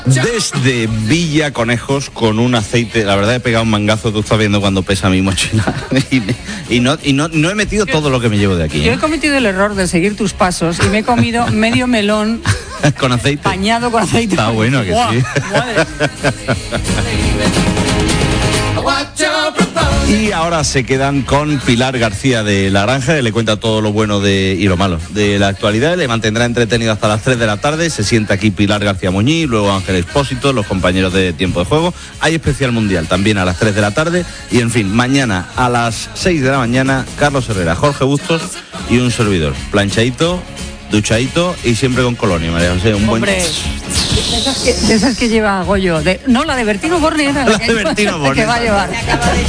Desde Villa Conejos con un aceite, la verdad he pegado un mangazo, tú estás viendo cuando pesa mi mochila y no he metido todo lo que me llevo de aquí. Yo he cometido el error de seguir tus pasos y me he comido medio melón con aceite. Bañado con aceite. Está bueno que sí. Y ahora se quedan con Pilar García de La Granja, que le cuenta todo lo bueno y lo malo de la actualidad. Le mantendrá entretenido hasta las 3 de la tarde. Se sienta aquí Pilar García Muñiz, luego Ángel Expósito, los compañeros de Tiempo de Juego. Hay especial mundial también a las 3 de la tarde. Y en fin, mañana a las 6 de la mañana, Carlos Herrera, Jorge Bustos y un servidor. Planchadito, duchadito y siempre con colonia, María José. Hombre, de esas que lleva Goyo. No, la de Bertino Borne era la de Bertino Borne que va a llevar.